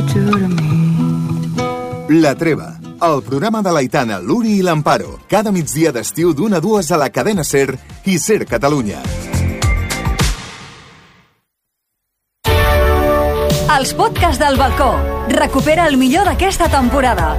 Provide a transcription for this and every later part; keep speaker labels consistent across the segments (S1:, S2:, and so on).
S1: do to me.
S2: La Treva, el programa de l'Aitana, l'Uri i l'Amparo. Cada migdia d'estiu d'1 a 2 a la cadena SER i SER Catalunya.
S3: Els podcasts del balcó. Recupera el millor d'aquesta temporada.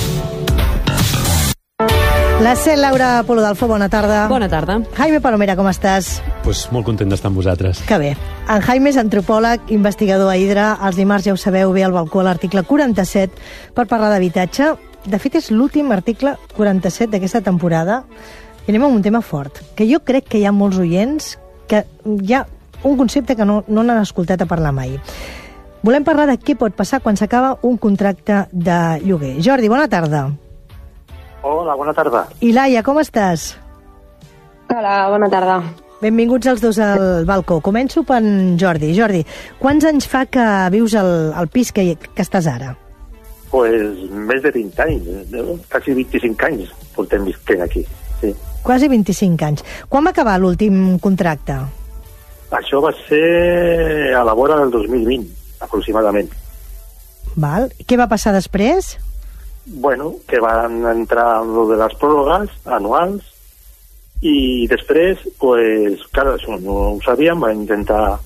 S4: La Cel Laura Polo d'Alfo, bona tarda.
S5: Bona tarda.
S4: Jaime Palomera, com estàs?
S6: Pues molt content d'estar amb vosaltres.
S4: Que bé. En Jaime és antropòleg, investigador a Hidra. Els dimarts, ja ho sabeu, ve al balcó a l'article 47 per parlar d'habitatge. De fet, és l'últim article 47 d'aquesta temporada. I anem amb un tema fort, que jo crec que hi ha molts oients que hi ha un concepte que no n'han escoltat a parlar mai. Volem parlar de què pot passar quan s'acaba un contracte de lloguer. Jordi, bona tarda.
S7: Hola, bona tarda.
S4: I Laia, com estàs?
S8: Hola, bona tarda.
S4: Benvinguts els dos al balcó. Començo per en Jordi. Jordi, quants anys fa que vius al pis que estàs ara?
S7: Pues més de 20 anys, quasi 25 anys portem visquent aquí. Sí.
S4: Quasi 25 anys. Quan va acabar l'últim contracte?
S7: Això va ser a la vora del 2020, aproximadament.
S4: Val. Què va passar després?
S7: Bueno, que van entrar en lo de les pròrrogues anuals i després, pues, clar, això no ho sabíem, vam intentar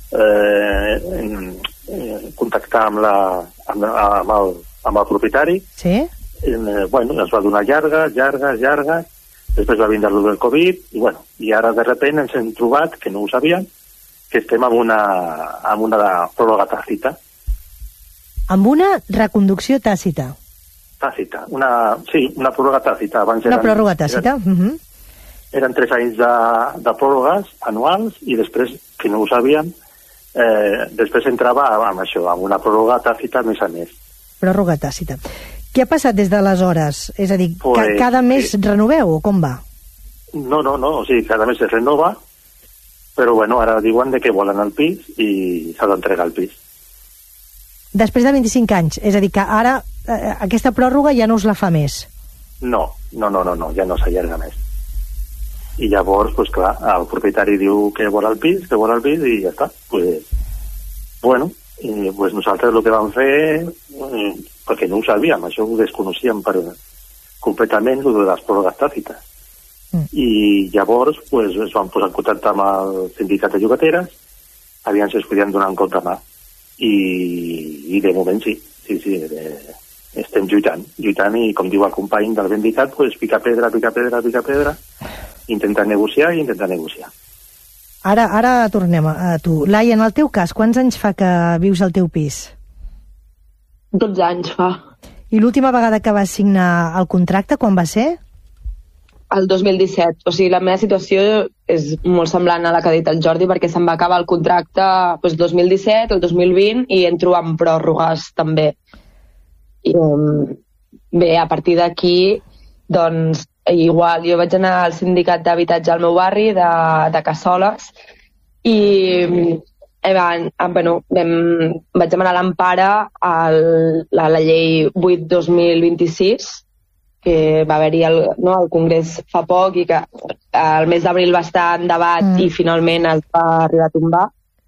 S7: contactar amb el propietari.
S4: Sí?
S7: Bueno, es va donar llarga, després va vindre lo del Covid i, bueno, i ara de repente ens hem trobat, que no ho sabíem, que estem amb una pròrroga tàcita.
S4: Amb una reconducció tàcita?
S7: Tàcita, una pròrroga tàcita.
S4: Una pròrroga tàcita?
S7: Eren 3 anys de pròrrogues anuals i després, que no ho sabíem, després entrava amb això, amb una pròrroga tàcita més a més.
S4: Pròrroga tàcita. Què ha passat des d'aleshores? És a dir, cada mes renoveu o com va?
S7: No, o sigui, cada mes es renova, però bueno, ara diuen que volen el pis i s'ha d'entregar el pis.
S4: Després de 25 anys, és a dir, que ara aquesta pròrroga ja no us la fa més?
S7: No, ja no s'allarga més. I llavors, pues clar, el propietari diu que vol el pis i ja està. Pues, bueno, pues nosaltres el que vam fer, perquè no ho sabíem, això ho desconeixíem completament, el de les pròrrogues tàcites. I llavors pues, es van posar en contacte amb el sindicat de llogateres, aviam si es podien donar en compte mà. I de moment sí, estem lluitant i com diu el company del sindicat, pues, pica pedra, intentar negociar.
S4: Ara tornem a tu. Laia, en el teu cas, quants anys fa que vius al teu pis?
S8: 12 anys fa.
S4: I l'última vegada que vas signar el contracte, quan va ser?
S8: El 2017. O sigui, la meva situació és molt semblant a la que ha dit el Jordi, perquè se'm va acabar el contracte el 2017, el 2020, i entro en pròrrogues també. I, bé, a partir d'aquí, doncs, igual, jo vaig anar al sindicat d'habitatge al meu barri, de Cassoles, i vaig demanar l'empara a la llei 8-2026, que va haver-hi el Congrés fa poc i que el mes d'abril va estar en debat i finalment es va arribar a tombar.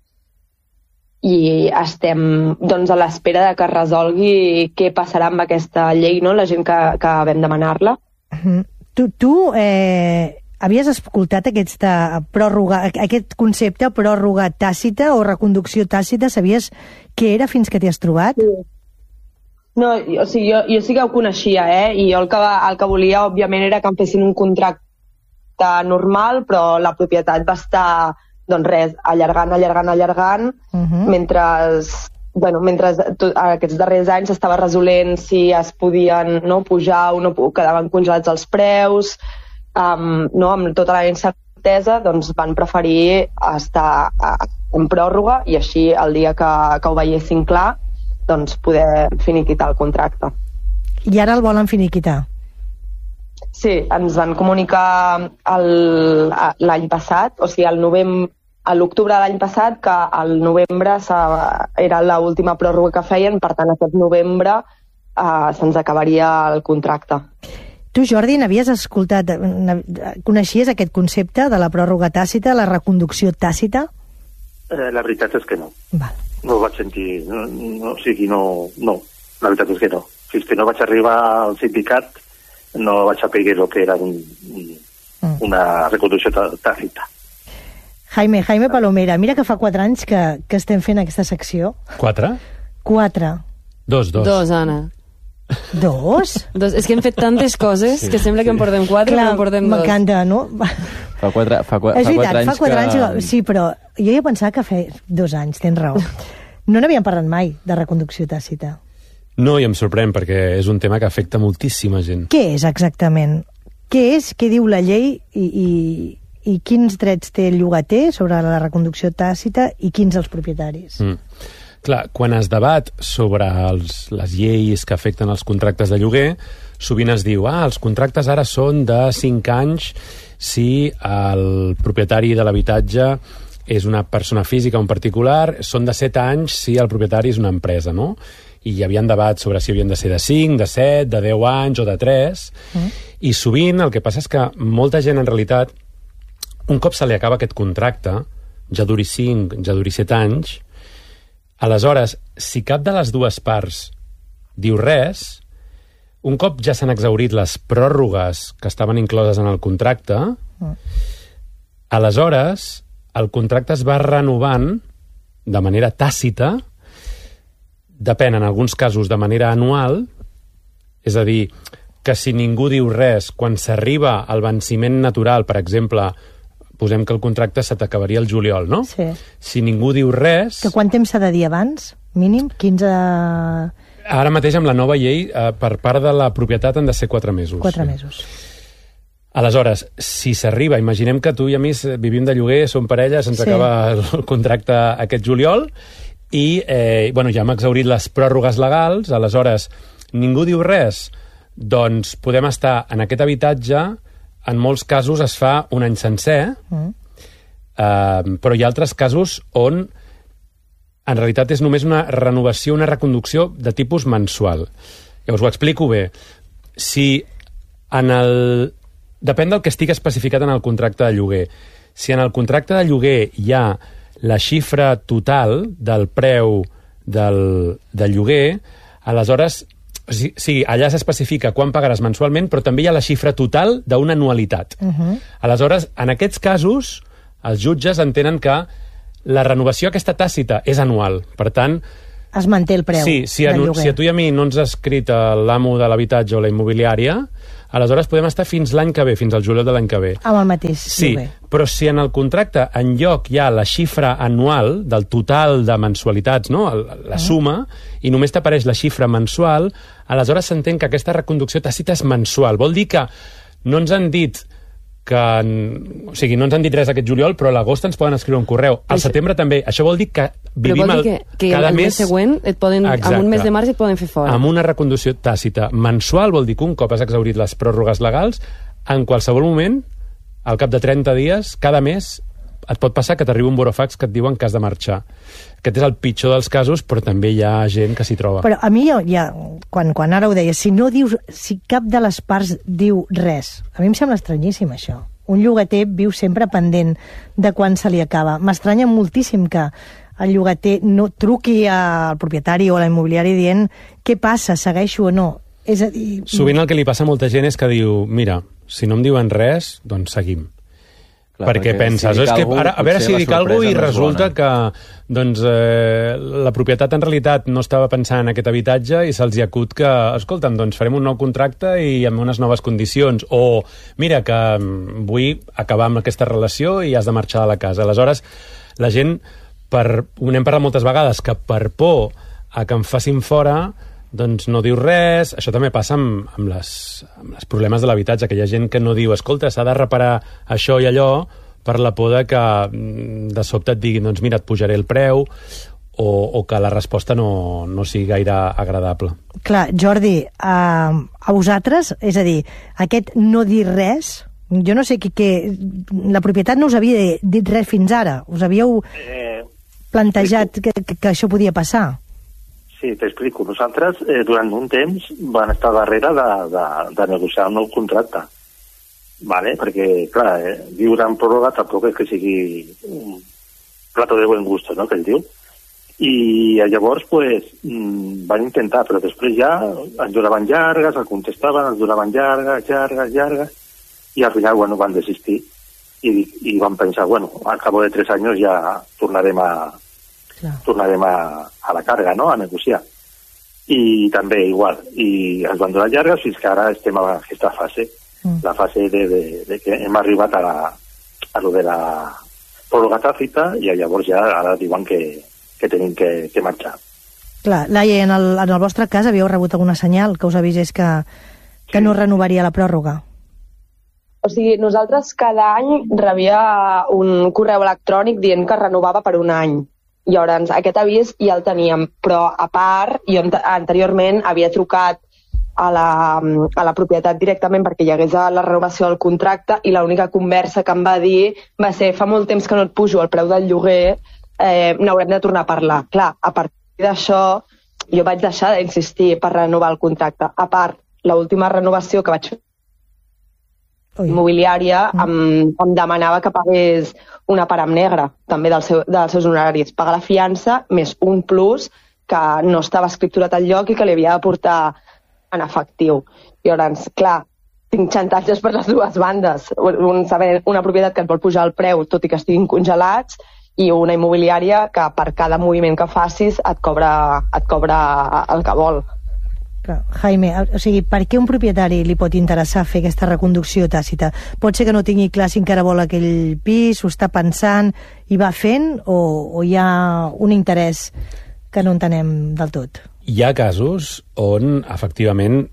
S8: I estem doncs, a l'espera de que es resolgui què passarà amb aquesta llei, no? La gent que vam demanar-la.
S4: Tu havies escoltat aquesta pròrroga, aquest concepte, pròrroga tàcita o reconducció tàcita? Sabies què era fins que t'hi has trobat?
S8: Sí. No, o sigui, jo sí que ho coneixia, i jo el que volia, òbviament, era que em fessin un contracte normal, però la propietat va estar, doncs res, allargant, mentre aquests darrers anys s'estava resolent si es podien pujar o no, quedaven congelats els preus, amb tota la incertesa, doncs van preferir estar en pròrroga i així el dia que ho veiessin clar, doncs poder finiquitar el contracte.
S4: I ara el volen finiquitar?
S8: Sí, ens van comunicar l'any passat, o sigui, a l'octubre de l'any passat, que al novembre era l'última pròrroga que feien, per tant, aquest novembre se'ns acabaria el contracte.
S4: Tu, Jordi, n'havies escoltat, coneixies aquest concepte de la pròrroga tàcita, la reconducció tàcita?
S7: La veritat és que no.
S4: Val.
S7: No ho vaig sentir, no. La veritat és que no. Fins que no vaig arribar al sindicat no vaig saber el que era una reconducció tàcita.
S4: Jaime Palomera, mira que fa 4 anys que estem fent aquesta secció.
S6: 4?
S4: 4.
S6: 2,
S5: Anna.
S4: 2?
S5: És que hem fet tantes coses que sembla que en portem 4 i en portem 2.
S4: M'encanta, no?
S9: Fa 4 anys
S4: és veritat, fa 4 anys. Sí, però jo ja pensava que fa 2 anys, tens raó. No n'havíem parlat mai de reconducció tàcita.
S6: No, i em sorprèn, perquè és un tema que afecta moltíssima gent.
S4: Què és exactament? Què diu la llei i quins drets té el llogater sobre la reconducció tàcita i quins els propietaris?
S6: Clar, quan es debat sobre les lleis que afecten els contractes de lloguer, sovint es diu, els contractes ara són de 5 anys si el propietari de l'habitatge és una persona física o un particular, són de 7 anys si el propietari és una empresa, no? I hi havia debat sobre si havien de ser de 5, de 7, de 10 anys o de 3, i sovint el que passa és que molta gent, en realitat, un cop se li acaba aquest contracte, ja duri 5, ja duri 7 anys, aleshores, si cap de les dues parts diu res, un cop ja s'han exhaurit les pròrrogues que estaven incloses en el contracte, aleshores el contracte es va renovant de manera tàcita, depèn en alguns casos de manera anual, és a dir, que si ningú diu res, quan s'arriba al venciment natural, per exemple, posem que el contracte se t'acabaria el juliol, no?
S4: Sí.
S6: Si ningú diu res...
S4: Que quant temps s'ha de dir abans? Mínim? 15...
S6: Ara mateix amb la nova llei, per part de la propietat han de ser 4 mesos.
S4: 4 mesos.
S6: Aleshores, si s'arriba, imaginem que tu i a mi vivim de lloguer, som parella, se'ns acaba el contracte aquest juliol, i ja hem exhaurit les pròrrogues legals, aleshores ningú diu res, doncs podem estar en aquest habitatge, en molts casos es fa un any sencer, però hi ha altres casos on en realitat és només una renovació, una reconducció de tipus mensual. Llavors ho explico bé. Si depèn del que estigui especificat en el contracte de lloguer. Si en el contracte de lloguer hi ha la xifra total del preu del lloguer, aleshores, allà s'especifica quan pagaràs mensualment, però també hi ha la xifra total d'una anualitat. Aleshores, en aquests casos, els jutges entenen que la renovació aquesta tàcita és anual. Per tant,
S4: es manté el preu
S6: del lloguer. Si a tu i a mi no ens ha escrit l'amo de l'habitatge o la immobiliària, aleshores podem estar fins l'any que ve, fins al juliol de l'any que ve.
S4: Amb el mateix lloguer.
S6: Sí, però si en el contracte en lloc hi ha la xifra anual del total de mensualitats, no? La suma, i només t'apareix la xifra mensual, aleshores s'entén que aquesta reconducció tàcita és mensual. Vol dir que no ens han dit no ens han dit res aquest juliol, però a l'agost ens poden escriure un correu. Al setembre també. Això vol dir que vivim
S5: que el mes següent amb un mes de març et poden fer fora.
S6: Amb una reconducció tàcita mensual vol dir que un cop has exhaurit les pròrrogues legals, en qualsevol moment, al cap de 30 dies, cada mes, et pot passar que t'arribi un burofax que et diuen que has de marxar. Aquest és el pitjor dels casos, però també hi ha gent que s'hi troba.
S4: Però a mi, quan ara ho deia, si cap de les parts diu res, a mi em sembla estranyíssim això. Un llogater viu sempre pendent de quan se li acaba. M'estranya moltíssim que el llogater no truqui al propietari o a la immobiliària dient què passa, segueixo o no. És a dir...
S6: Sovint el que li passa a molta gent és que diu, mira, si no em diuen res, doncs seguim. Clar, perquè penses, és que ara, a veure si dic alguna cosa i resulta que la propietat en realitat no estava pensant en aquest habitatge i se'ls hi acut que, escolta'm, doncs farem un nou contracte i amb unes noves condicions, o mira que vull acabar amb aquesta relació i has de marxar de la casa. Aleshores, la gent, n'hem parlat moltes vegades, que per por a que em facin fora, doncs no diu res. Això també passa amb els problemes de l'habitatge, que hi ha gent que no diu, escolta, s'ha de reparar això i allò, per la por que de sobte et diguin, doncs mira, et pujaré el preu, o que la resposta no sigui gaire agradable.
S4: Clar, Jordi, a vosaltres, és a dir, aquest no dir res, jo no sé que la propietat no us havia dit res fins ara, us havíeu plantejat que això podia passar?
S7: Sí, t'explico. Nosaltres, durant un temps, van estar darrere de negociar un nou contracte. Vale? Perquè, clar, viure en pròrroga tampoc és que sigui plato de buen gusto, no?, que ell diu. I llavors pues, van intentar, però després ja ens donaven llargues, el contestaven, ens donaven llargues, i al final, bueno, van desistir i van pensar, bueno, al cabo de 3 anys ja tornarem a la càrrega, no?, a negociar. I també igual, i ens van donar llargues fins que ara estem a aquesta fase, la fase de que hem arribat a lo de la pròrroga tàcita, i llavors ja ara diuen que tenim que marxar.
S4: Clar, Laia, en el vostre cas havíeu rebut alguna senyal que us avisés que no renovaria la pròrroga?
S8: O sigui, nosaltres cada any rebia un correu electrònic dient que renovava per un any. Llavors, aquest avís ja el teníem, però a part, jo anteriorment havia trucat a la propietat directament perquè hi hagués la renovació del contracte, i l'única conversa que em va dir va ser: fa molt temps que no et pujo el preu del lloguer, n'haurem de tornar a parlar. Clar, a partir d'això jo vaig deixar d'insistir per renovar el contracte. A part, l'última renovació que vaig fer immobiliària em demanava que pagués una part en negre, també dels seus honoraris. Pagar la fiança més un plus que no estava escripturat al lloc i que li havia de portar en efectiu. Llavors, clar, tinc xantatges per les dues bandes. Una propietat que et vol pujar el preu tot i que estiguin congelats, i una immobiliària que per cada moviment que facis et cobra el que vol.
S4: Jaime, o sigui, per què un propietari li pot interessar fer aquesta reconducció tàcita? Pot ser que no tingui clar si encara vol aquell pis, ho està pensant i va fent, o hi ha un interès que no entenem del tot?
S6: Hi ha casos on, efectivament,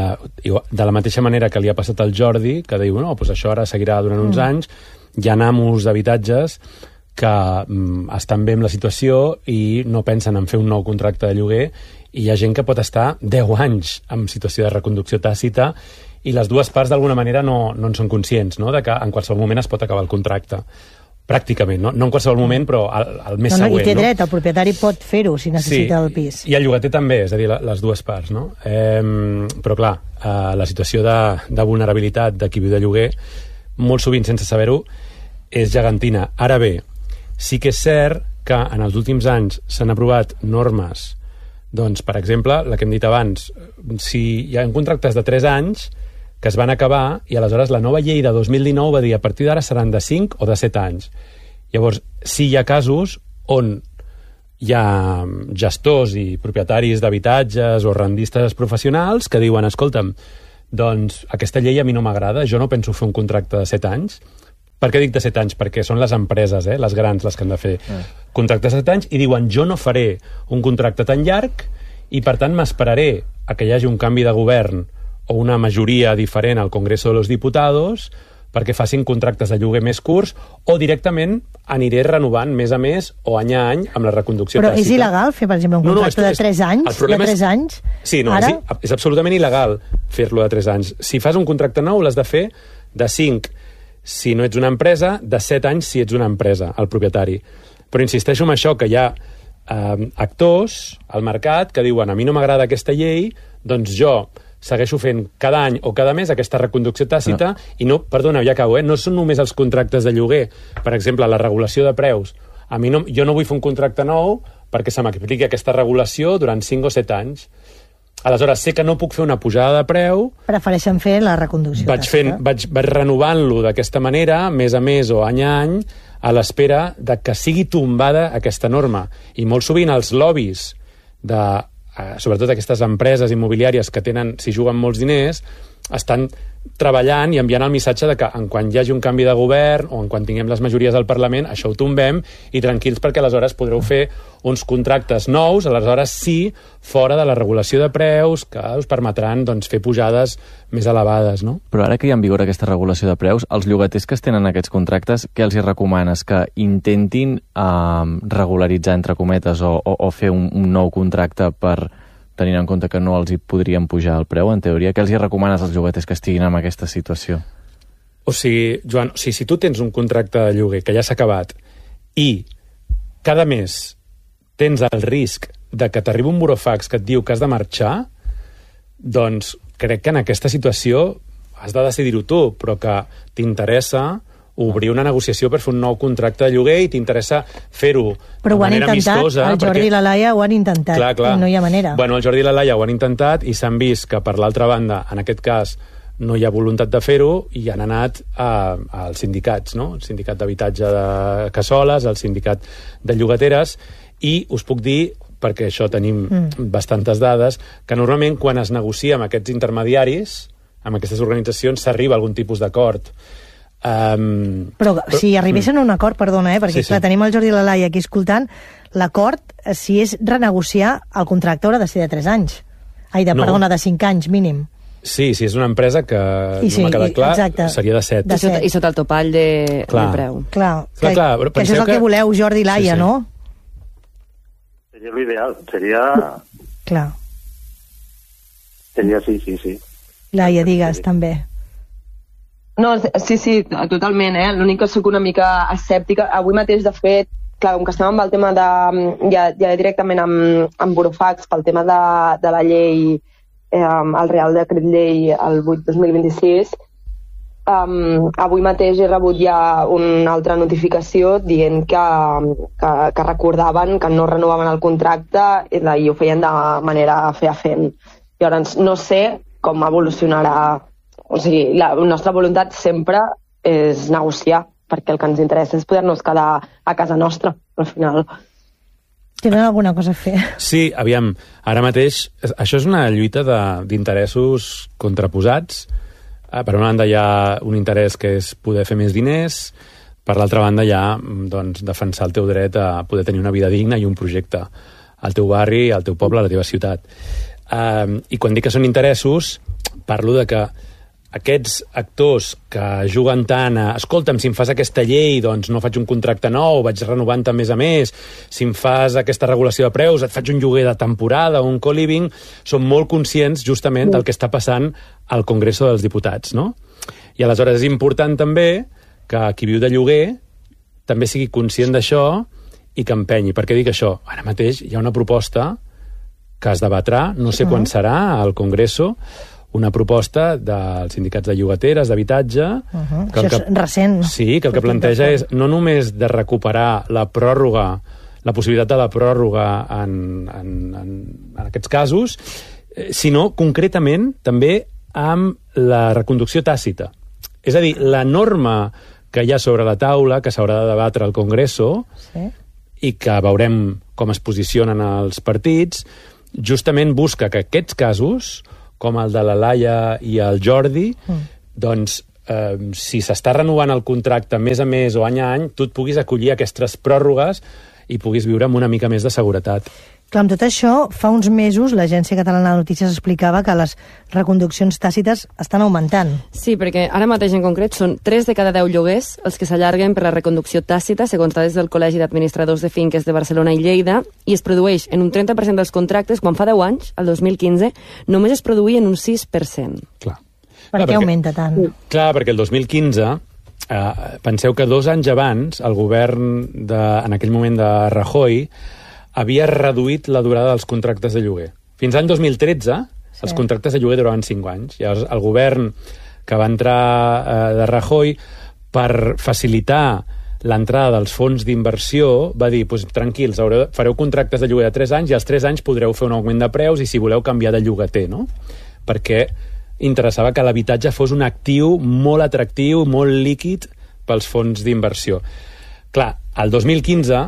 S6: de la mateixa manera que li ha passat al Jordi, que diu, no, doncs això ara seguirà durant uns anys, hi ha amos d'habitatges que estan bé amb la situació i no pensen en fer un nou contracte de lloguer, i hi ha gent que pot estar 10 anys en situació de reconducció tàcita i les dues parts d'alguna manera no en són conscients, no?, de que en qualsevol moment es pot acabar el contracte. Pràcticament, no en qualsevol moment, però el mes següent.
S4: I té dret, el propietari pot fer-ho si necessita el pis.
S6: I el llogater també, és a dir, les dues parts, no? Però clar, la situació de vulnerabilitat de qui viu de lloguer, molt sovint sense saber-ho, és gegantina. Ara bé, sí que és cert que en els últims anys s'han aprovat normes, doncs, per exemple, la que hem dit abans, si hi ha contractes de 3 anys que es van acabar, i aleshores la nova llei de 2019 va dir a partir d'ara seran de 5 o de 7 anys. Llavors, sí hi ha casos on hi ha gestors i propietaris d'habitatges o rendistes professionals que diuen, escolta'm, doncs aquesta llei a mi no m'agrada, jo no penso fer un contracte de 7 anys. Per què dic de 7 anys? Perquè són les empreses, les grans, les que han de fer contractes de 7 anys, i diuen, jo no faré un contracte tan llarg i, per tant, m'esperaré a que hi hagi un canvi de govern o una majoria diferent al Congreso de los Diputados perquè facin contractes de lloguer més curts, o directament aniré renovant mes a mes o any a any amb la reconducció tàcita.
S4: Però és il·legal fer, per exemple, un contracte de 3 anys? De 3 anys?
S6: Sí, no, és absolutament il·legal fer-lo de 3 anys. Si fas un contracte nou, l'has de fer de 5 si no ets una empresa, de 7 anys si ets una empresa, el propietari. Però insisteixo en això, que hi ha actors al mercat que diuen, a mi no m'agrada aquesta llei, doncs jo segueixo fent cada any o cada mes aquesta reconducció tàcita, i no, perdona, ja acabo, no són només els contractes de lloguer. Per exemple, la regulació de preus. A mi jo no vull fer un contracte nou perquè se m'apliqui aquesta regulació durant 5 o 7 anys. Aleshores, sé que no puc fer una pujada de preu.
S4: Prefereixen fer la reconducció.
S6: Vaig renovant-lo d'aquesta manera, mes a mes o any a any, a l'espera de que sigui tombada aquesta norma. I molt sovint els lobbies sobretot aquestes empreses immobiliàries que tenen, si juguen molts diners, estan treballant i enviant el missatge de que en quan hi hagi un canvi de govern o en quan tinguem les majories al Parlament, això ho tombem, i tranquils, perquè aleshores podreu fer uns contractes nous, aleshores sí, fora de la regulació de preus, que us permetran fer pujades més elevades, no?
S9: Però ara que hi ha en vigor aquesta regulació de preus, els llogaters que es tenen aquests contractes, què els hi recomanes? Que intentin regularitzar, entre cometes, o fer un nou contracte per tenint en compte que no els hi podrien pujar el preu, en teoria? Què els hi recomanes als llogaters que estiguin en aquesta situació?
S6: O sigui, Joan, si tu tens un contracte de lloguer que ja s'ha acabat i cada mes tens el risc de que t'arribi un burofax que et diu que has de marxar, doncs crec que en aquesta situació has de decidir-ho tu, però que t'interessa obrir una negociació per fer un nou contracte de lloguer i t'interessa fer-ho de manera amistosa.
S4: Però el Jordi i la Laia ho han intentat,
S6: clar.
S4: I no hi ha manera.
S6: Bueno, el Jordi i la Laia ho han intentat i s'han vist que, per l'altra banda, en aquest cas, no hi ha voluntat de fer-ho i han anat als sindicats, no? El sindicat d'habitatge de Cassoles, el sindicat de llogateres, i us puc dir, perquè això tenim bastantes dades, que normalment quan es negocia amb aquests intermediaris, amb aquestes organitzacions, s'arriba a algun tipus d'acord.
S4: Però si arribessin a un acord, perdona, perquè clar, tenim el Jordi i la Laia aquí escoltant, l'acord, si és renegociar el contracte, haurà de ser de 3 anys. Perdona, de 5 anys mínim.
S6: Sí, si és una empresa que no m'ha quedat clar, seria de 7.
S5: I sota el topall de preu.
S4: Clar, que això és el que voleu, Jordi i Laia, no?
S7: Seria l'ideal, seria...
S4: Clar.
S7: Seria sí.
S4: Laia, digues, també.
S8: No, sí, totalment, L'únic que soc una mica escèptica. Avui mateix, de fet, clar, com que estem amb el tema ja directament amb Burofax, pel tema de la llei, el Real Decret Llei, el 8/2026, avui mateix he rebut ja una altra notificació dient que recordaven que no renovaven el contracte i ho feien de manera fefaent. Llavors, no sé com evolucionarà. O sigui, la nostra voluntat sempre és negociar, perquè el que ens interessa és poder-nos quedar a casa nostra, al final.
S4: Tenen alguna cosa a fer?
S6: Sí, aviam, ara mateix, això és una lluita d'interessos contraposats. Per una banda hi ha un interès que és poder fer més diners, per l'altra banda hi ha defensar el teu dret a poder tenir una vida digna i un projecte al teu barri, al teu poble, a la teva ciutat. I quan dic que són interessos, parlo de que aquests actors que juguen tant a escolta'm, si em fas aquesta llei, doncs no faig un contracte nou, vaig renovant-te més a més, si em fas aquesta regulació de preus, et faig un lloguer de temporada, un co-living, són molt conscients justament del que està passant al Congreso dels Diputats, no? I aleshores és important també que qui viu de lloguer també sigui conscient d'això i que empenyi. Per què dic això? Ara mateix hi ha una proposta que es debatrà, no sé quan serà, al Congreso, una proposta dels sindicats de llogateres, d'habitatge...
S4: Això és recent.
S6: Sí, que el que planteja és no només de recuperar la pròrroga, la possibilitat de la pròrroga en aquests casos, sinó concretament també amb la reconducció tàcita. És a dir, la norma que hi ha sobre la taula, que s'haurà de debatre al Congreso, i que veurem com es posicionen els partits, justament busca que aquests casos, com el de la Laia i el Jordi, doncs, si s'està renovant el contracte mes a mes o any a any, tu et puguis acollir aquestes pròrrogues i puguis viure amb una mica més de seguretat.
S4: Clar, amb tot això, fa uns mesos l'Agència Catalana de Notícies explicava que les reconduccions tàcites estan augmentant.
S5: Sí, perquè ara mateix en concret són 3 de cada 10 lloguers els que s'allarguen per la reconducció tàcita, segons dades del Col·legi d'Administradors de Finques de Barcelona i Lleida, i es produeix en un 30% dels contractes, quan fa 10 anys, el 2015, només es produïa en un 6%.
S6: Clar.
S4: Per què augmenta tant?
S6: Clar, perquè el 2015... penseu que 2 anys abans el govern, en aquell moment de Rajoy, havia reduït la durada dels contractes de lloguer. Fins l'any 2013, els contractes de lloguer duraven 5 anys. Llavors, el govern que va entrar de Rajoy, per facilitar l'entrada dels fons d'inversió, va dir, tranquils, fareu contractes de lloguer de 3 anys i als 3 anys podreu fer un augment de preus i si voleu canviar de llogater, no? Perquè interessava que l'habitatge fos un actiu molt atractiu, molt líquid pels fons d'inversió. Clar, el 2015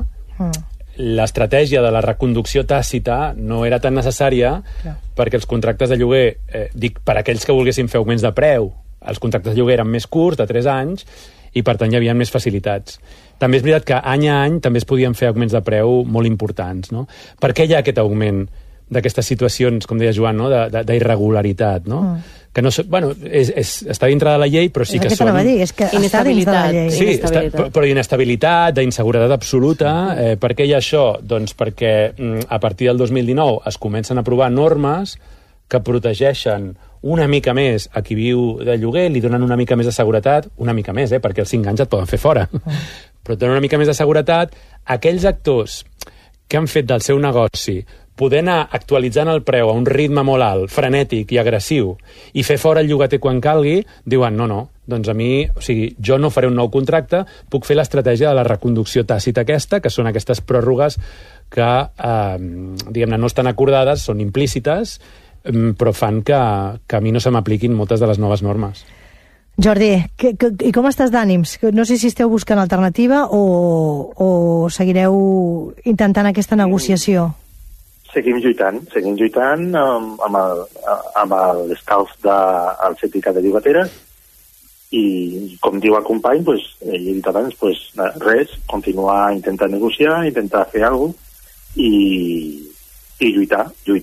S6: l'estratègia de la reconducció tàcita no era tan necessària perquè els contractes de lloguer, dic, per aquells que volguessin fer augments de preu, els contractes de lloguer eren més curts, de 3 anys, i per tant hi havia més facilitats. També és veritat que any a any també es podien fer augments de preu molt importants, no? Per què hi ha aquest augment d'aquestes situacions, com deia Joan, no? d'irregularitat, no? Que no, bueno, està dintre de la llei, però sí que són...
S4: És que està dins de la llei.
S6: Sí, però d'inestabilitat, d'inseguretat absoluta. Per què hi ha això? Doncs perquè a partir del 2019 es comencen a aprovar normes que protegeixen una mica més a qui viu de lloguer, li donen una mica més de seguretat, una mica més, perquè els 5 anys et poden fer fora, però et donen una mica més de seguretat. Aquells actors que han fet del seu negoci poder anar actualitzant el preu a un ritme molt alt, frenètic i agressiu, i fer fora el llogater quan calgui, diuen, no, doncs a mi, o sigui, jo no faré un nou contracte, puc fer l'estratègia de la reconducció tàcita aquesta, que són aquestes pròrrogues que, diguem-ne, no estan acordades, són implícites, però fan que a mi no se m'apliquin moltes de les noves normes.
S4: Jordi, i com estàs d'ànims? No sé si esteu buscant alternativa o seguireu intentant aquesta negociació.
S7: Seguim lluitant amb l'escalf del sindicat de llogateres i, com diu el company, he dit abans, res, continuar intentant negociar, intentar fer alguna cosa i lluitar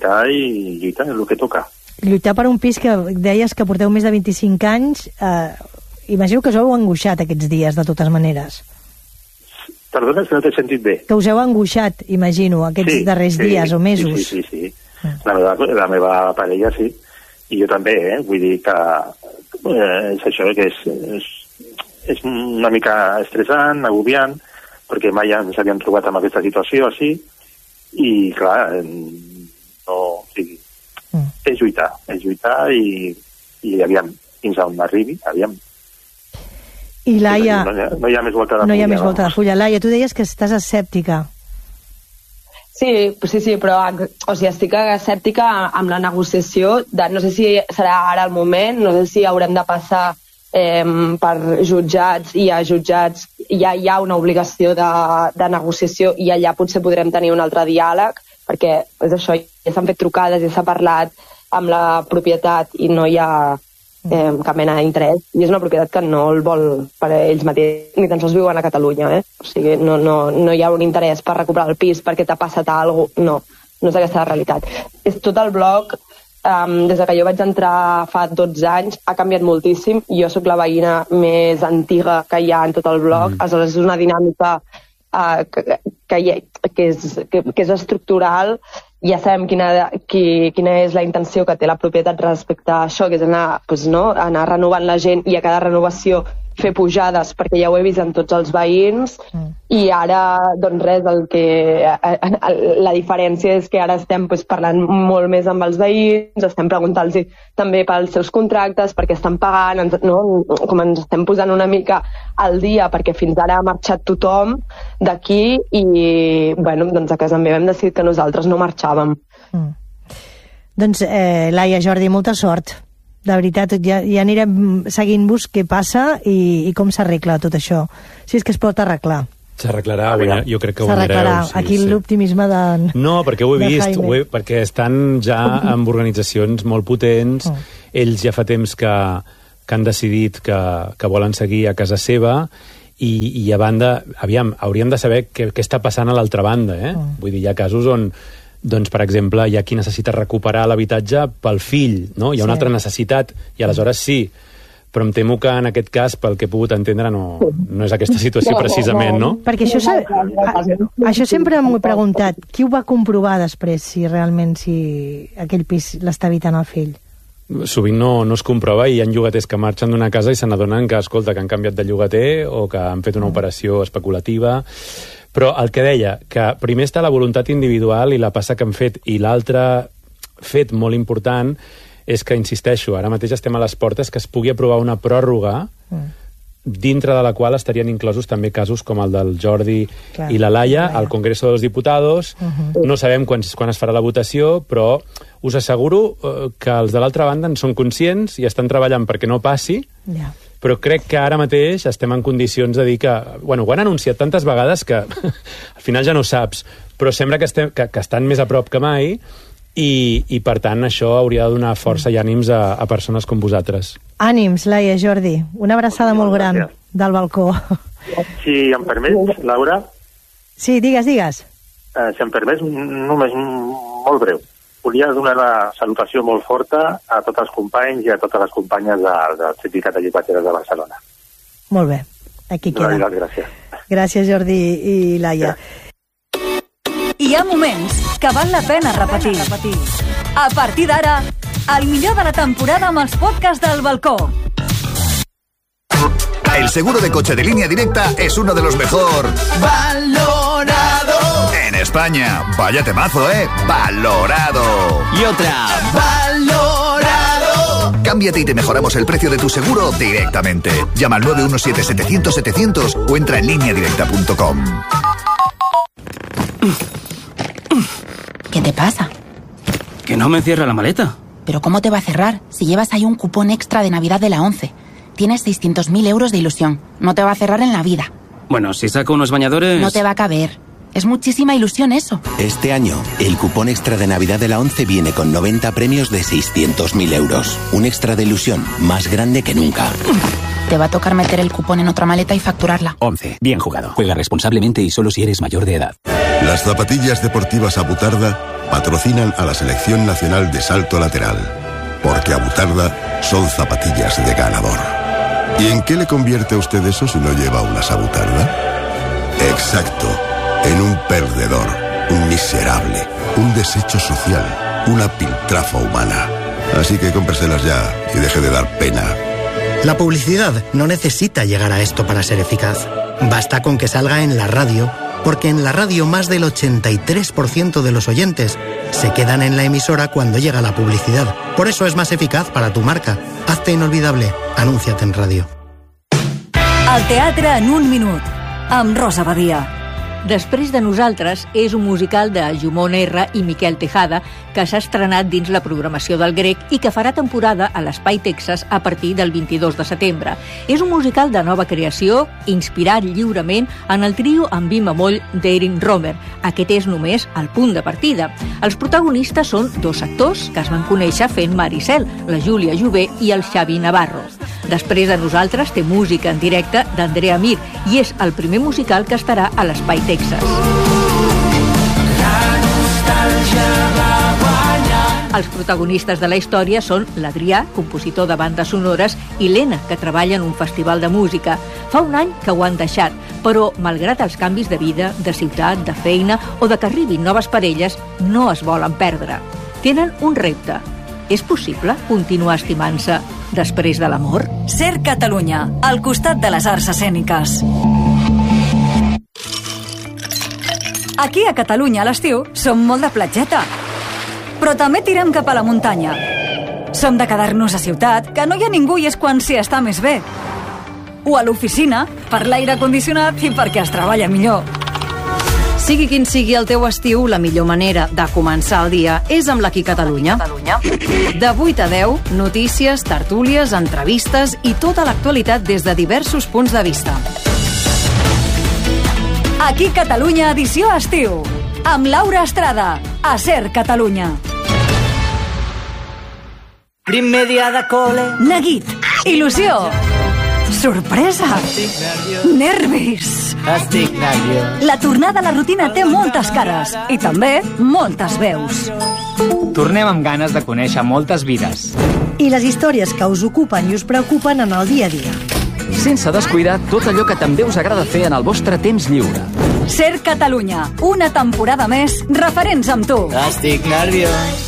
S7: és el que toca.
S4: Lluitar per un pis que deies que porteu més de 25 anys, imagino que us heu angoixat aquests dies, de totes maneres.
S7: Perdona, que no t'he sentit bé.
S4: Que us heu angoixat, imagino, aquests darrers dies o mesos.
S7: Sí. La meva parella, sí. I jo també, vull dir que és això, que és una mica estressant, agobiant, perquè mai ens havíem trobat en aquesta situació així, i clar, no, o sigui, és lluitar i aviam, fins on arribi, aviam.
S4: I Laia...
S7: No hi ha més volta de fulla.
S4: No hi ha més volta de fulla. Laia, tu deies que estàs escèptica.
S8: Sí, però estic escèptica amb la negociació. No sé si serà ara el moment, no sé si haurem de passar per jutjats, i a jutjats ja hi ha una obligació de negociació i allà potser podrem tenir un altre diàleg, perquè és això, ja s'han fet trucades, ja s'ha parlat amb la propietat i no hi ha cap mena d'interès, i és una propietat que no el vol per ells mateixos, ni tan sols viuen a Catalunya, o sigui, no hi ha un interès per recuperar el pis perquè t'ha passat alguna cosa, no és aquesta la realitat. És tot el bloc, des que jo vaig entrar fa 12 anys, ha canviat moltíssim, jo sóc la veïna més antiga que hi ha en tot el bloc, aleshores és una dinàmica que és estructural. Ja sabem quina és la intenció que té la propietat respecte a això, que és anar renovant la gent i a cada renovació fer pujades, perquè ja ho he vist en tots els veïns, i ara, doncs res, la diferència és que ara estem parlant molt més amb els veïns, estem preguntant-los també pels seus contractes, perquè estan pagant, com ens estem posant una mica al dia, perquè fins ara ha marxat tothom d'aquí, i doncs a casa meva hem decidit que nosaltres no marxàvem.
S4: Doncs, Laia, Jordi, molta sort. De veritat, ja anirem seguint-vos què passa i com s'arregla tot això. Si és que es pot arreglar.
S6: S'arreglarà, jo crec que ho mireu.
S4: S'arreglarà, aquí l'optimisme de...
S6: No, perquè ho he vist, perquè estan ja amb organitzacions molt potents, ells ja fa temps que han decidit que volen seguir a casa seva, i a banda, aviam, hauríem de saber què està passant a l'altra banda, Vull dir, hi ha casos on, doncs, per exemple, hi ha qui necessita recuperar l'habitatge pel fill, no? Hi ha una altra necessitat, i aleshores sí, però em temo que en aquest cas, pel que he pogut entendre, no és aquesta situació precisament, no?
S4: Perquè això sempre m'ho he preguntat. Qui ho va comprovar després, si realment aquell pis l'està habitant el fill?
S6: Sovint no es comprova, i hi ha llogaters que marxen d'una casa i se n'adonen que, escolta, que han canviat de llogater o que han fet una operació especulativa. Però el que deia, que primer està la voluntat individual i la passa que han fet, i l'altre fet molt important és que, insisteixo, ara mateix estem a les portes que es pugui aprovar una pròrroga dintre de la qual estarien inclosos també casos com el del Jordi i la Laia al Congreso de los Diputados. No sabem quan es farà la votació, però us asseguro que els de l'altra banda en són conscients i estan treballant perquè no passi, però crec que ara mateix estem en condicions de dir que... Bueno, ho han anunciat tantes vegades que al final ja no saps, però sembla que estan més a prop que mai, i per tant això hauria de donar força i ànims a persones com vosaltres.
S4: Ànims, Laia, Jordi. Una abraçada molt gran del balcó.
S7: Si em permets, Laura...
S4: Sí, digues.
S7: Si em permets, només molt breu. Volia donar una salutació molt forta a tots els companys i a totes les companyes del Sindicat de Llogateres de Barcelona.
S4: Molt bé, aquí queda.
S7: Gràcies.
S4: Gràcies, Jordi i Laia.
S3: Hi ha moments que val la pena repetir. A partir d'ara, el millor de la temporada amb els podcasts del balcó.
S1: El seguro de coche de Línea Directa es uno de los mejor valorado en España. Vaya temazo, ¿eh? Valorado.
S10: Y otra.
S1: Valorado Cámbiate y te mejoramos el precio de tu seguro directamente. Llama al 917-700-700 o entra en lineadirecta.com.
S10: ¿Qué te pasa?
S11: Que no me cierra la maleta.
S10: ¿Pero cómo te va a cerrar si llevas ahí un cupón extra de Navidad de la 11? Tienes 600.000 euros de ilusión. No te va a cerrar en la vida.
S11: Bueno, si saco unos bañadores...
S10: No te va a caber. Es muchísima ilusión eso.
S12: Este año, el cupón extra de Navidad de la 11 viene con 90 premios de 600.000 euros. Un extra de ilusión más grande que nunca.
S10: Te va a tocar meter el cupón en otra maleta y facturarla.
S13: 11. Bien jugado. Juega responsablemente y solo si eres mayor de edad.
S14: Las zapatillas deportivas Abutarda patrocinan a la Selección Nacional de Salto Lateral. Porque Abutarda son zapatillas de ganador. ¿Y en qué le convierte a usted eso si no lleva unas Abutarda? Exacto. En un perdedor, un miserable, un desecho social, una piltrafa humana. Así que cómpreselas ya y deje de dar pena.
S15: La publicidad no necesita llegar a esto para ser eficaz. Basta con que salga en la radio, porque en la radio más del 83% de los oyentes se quedan en la emisora cuando llega la publicidad. Por eso es más eficaz para tu marca. Hazte inolvidable. Anúnciate en radio.
S3: El teatre en un minut, amb Rosa Badia.
S16: Després de nosaltres és un musical de Jumon R. i Miquel Tejada que s'ha estrenat dins la programació del Grec i que farà temporada a l'Espai Texas a partir del 22 de setembre. És un musical de nova creació, inspirat lliurement en el trio en mi bemoll d'Erin Romer. Aquest és només el punt de partida. Els protagonistes són dos actors que es van conèixer fent Maricel, la Júlia Jové i el Xavi Navarro. Després de nosaltres té música en directe d'Andrea Mir i és el primer musical que estarà a l'Espai Texas. Els protagonistes de la història són l'Adrià, compositor de bandes sonores, i l'Ena, que treballa en un festival de música. Fa un any que ho han deixat, però, malgrat els canvis de vida, de ciutat, de feina o de que arribin noves parelles, no es volen perdre. Tenen un repte. És possible continuar estimant-se després de l'amor?
S3: Ser Catalunya, al costat de les arts escèniques. Aquí a Catalunya a l'estiu som molt de platgeta, però també tirem cap a la muntanya. Som de quedar-nos a ciutat, que no hi ha ningú i és quan s'hi està més bé. O a l'oficina, per l'aire condicionat i perquè es treballa millor.
S17: Sigui quin sigui el teu estiu, la millor manera de començar el dia és amb l'Aquí Catalunya. De 8 a 10, notícies, tertúlies, entrevistes i tota l'actualitat des de diversos punts de vista.
S3: Aquí Catalunya, edició estiu, amb Laura Estrada, a Ser Catalunya.
S18: Primer dia de col·le.
S3: Neguit, il·lusió, sorpresa, nervis.
S18: Estic nerviós.
S3: La tornada a la rutina té moltes cares i també moltes veus.
S19: Tornem amb ganes de conèixer moltes vides.
S4: I les històries que us ocupen i us preocupen en el dia a dia.
S13: Sense descuidar tot allò que també us agrada fer en el vostre temps lliure.
S3: Ser Catalunya, una temporada més, referents amb tu.
S18: Estic nerviós.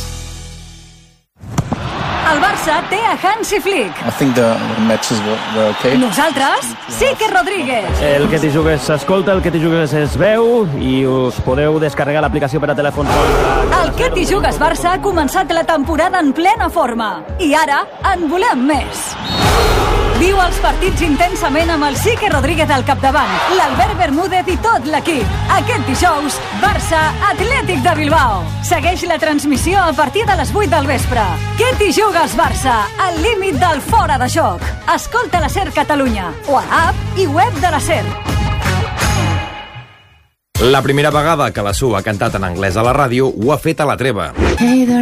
S3: El Barça té a Hansi Flick.
S20: I think the matches were okay.
S3: Nosaltres, Quique Rodríguez.
S21: El Que t'hi jugues s'escolta, el Que t'hi jugues es veu i us podeu descarregar l'aplicació per a telèfon.
S3: El Que t'hi jugues Barça ha començat la temporada en plena forma i ara en volem més. Viu els partits intensament amb el Quique Rodríguez al capdavant, l'Albert Bermúdez i tot l'equip. Aquest dijous, Barça Atlètic de Bilbao. Segueix la transmissió a partir de les 8 del vespre. Què t'hi jugues, Barça? Al límit del fora de joc. Escolta la Ser Catalunya o a l'app i web de la Ser.
S22: La primera vegada que la Su ha cantat en anglès a la ràdio ho ha fet a la Treva.